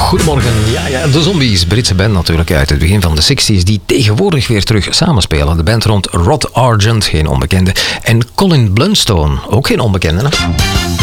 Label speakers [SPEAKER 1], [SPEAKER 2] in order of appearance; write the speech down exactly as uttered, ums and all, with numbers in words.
[SPEAKER 1] Goedemorgen. Ja, ja, de Zombies, Britse band natuurlijk uit het begin van de zestig's, die tegenwoordig weer terug samenspelen. De band rond Rod Argent, geen onbekende. En Colin Blunstone, ook geen onbekende. Hè?